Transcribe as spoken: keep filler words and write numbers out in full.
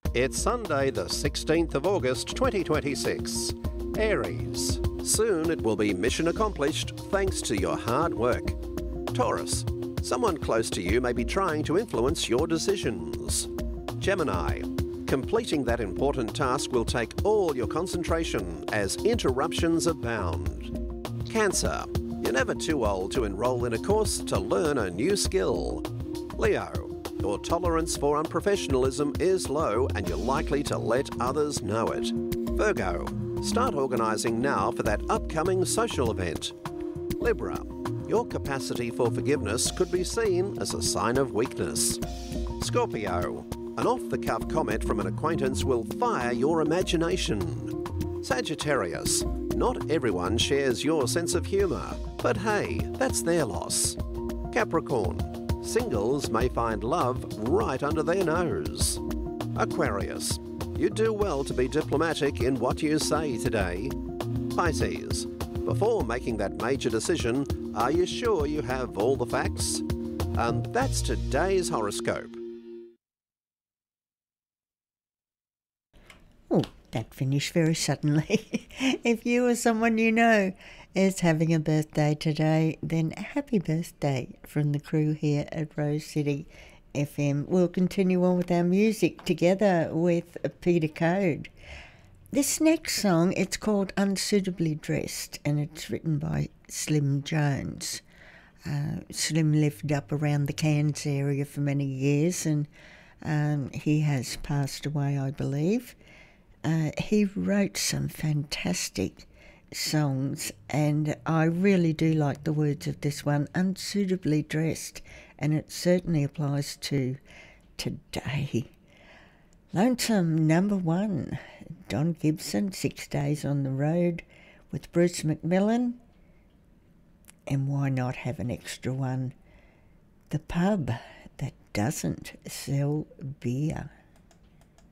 It's Sunday the sixteenth of August twenty twenty-six. Aries. Soon it will be mission accomplished thanks to your hard work. Taurus. Someone close to you may be trying to influence your decisions. Gemini. Completing that important task will take all your concentration as interruptions abound. Cancer. You're never too old to enrol in a course to learn a new skill. Leo. Your tolerance for unprofessionalism is low and you're likely to let others know it. Virgo. Start organising now for that upcoming social event. Libra. Your capacity for forgiveness could be seen as a sign of weakness. Scorpio. An off-the-cuff comment from an acquaintance will fire your imagination. Sagittarius. Not everyone shares your sense of humour, but hey, that's their loss. Capricorn. Singles may find love right under their nose. Aquarius. You do well to be diplomatic in what you say today. Pisces. Before making that major decision, are you sure you have all the facts? And that's today's horoscope. Oh, that finished very suddenly. If you or someone you know is having a birthday today, then happy birthday from the crew here at Rose City F M. We'll continue on with our music together with Peter Code. This next song, it's called Unsuitably Dressed, and it's written by Slim Jones. Uh, Slim lived up around the Cairns area for many years, and um, he has passed away, I believe. Uh, he wrote some fantastic songs, and I really do like the words of this one, Unsuitably Dressed, and it certainly applies to today. Lonesome number one, Don Gibson, Six Days on the Road with Bruce McMillan, and why not have an extra one, The Pub That Doesn't Sell Beer.